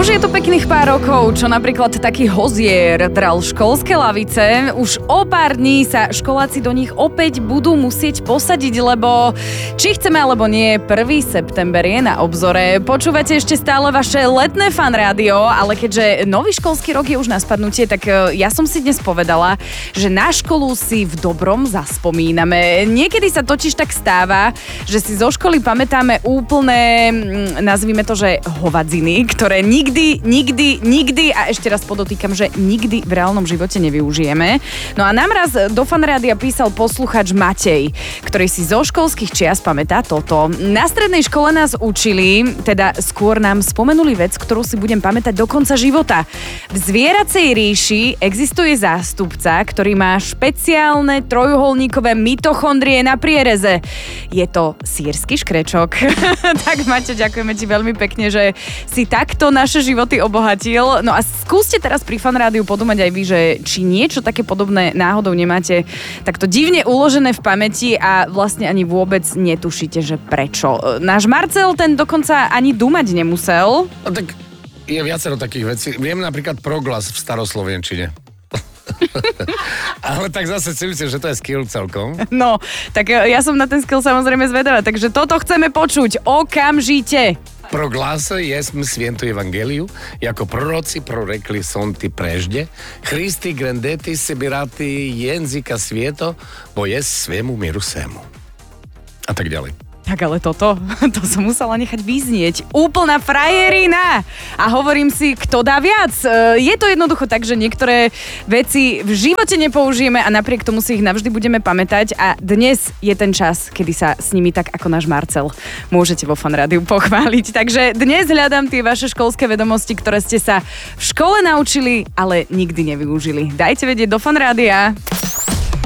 Už je to pekných pár rokov, čo napríklad taký hozier dral školské lavice. Už o pár dní sa školáci do nich opäť budú musieť posadiť, lebo či chceme alebo nie, 1. september je na obzore. Počúvate ešte stále vaše letné fan rádio, ale keďže nový školský rok je už na spadnutie, tak ja som si dnes povedala, že na školu si v dobrom zaspomíname. Niekedy sa totiž tak stáva, že si zo školy pamätáme úplne, nazvime to, že hovadziny, ktoré nikdy a ešte raz podotýkam, že nikdy v reálnom živote nevyužijeme. No a nám raz do fanrádia písal posluchač Matej, ktorý si zo školských čias pamätá toto. Na strednej škole nás učili, teda skôr nám spomenuli vec, ktorú si budem pamätať do konca života. V zvieracej ríši existuje zástupca, ktorý má špeciálne trojuholníkové mitochondrie na priereze. Je to sírsky škrečok. Tak Maťo, ďakujeme ti veľmi pekne, že si takto naše životy obohatil. No a skúste teraz pri fan rádiu podumať aj vy, že či niečo také podobné náhodou nemáte takto divne uložené v pamäti a vlastne ani vôbec netušíte, že prečo. Náš Marcel ten dokonca ani dumať nemusel. No tak je viacero takých vecí. Viem napríklad proglas v staroslovenčine. Ale tak zase si myslím, že to je skill celkom. No, tak ja som na ten skill samozrejme zvedavá, takže toto chceme počuť okamžite. Proglasa jesme svijetu evangeliju, jako proroci prorekli son ti prežde, Hristi grandeti sebirati jenzika svijeto, bo jes svemu miru semu. A tak ďalej. Tak ale to som musela nechať vyznieť. Úplná frajerina! A hovorím si, kto dá viac? Je to jednoducho tak, že niektoré veci v živote nepoužijeme a napriek tomu si ich navždy budeme pamätať a dnes je ten čas, kedy sa s nimi tak ako náš Marcel môžete vo fan rádiu pochváliť. Takže dnes hľadám tie vaše školské vedomosti, ktoré ste sa v škole naučili, ale nikdy nevyužili. Dajte vedieť do fan rádia.